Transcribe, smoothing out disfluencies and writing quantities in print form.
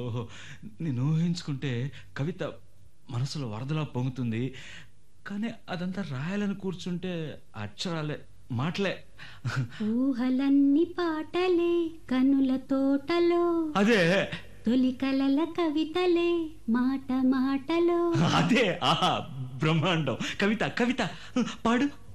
ఓహో! నేను ఊహించుకుంటే కవిత మనసులో వరదలా పొంగుతుంది. కానీ అదంతా రాయాలని కూర్చుంటే అక్షరాలే, మాటలే. ఊహలన్నీ పాటలే కనుల తోటలో, అదే. తొలి కలల కవితలే మాట మాటలో. అదే. ఆహా! బ్రహ్మాండం. కవిత, కవిత పాడు.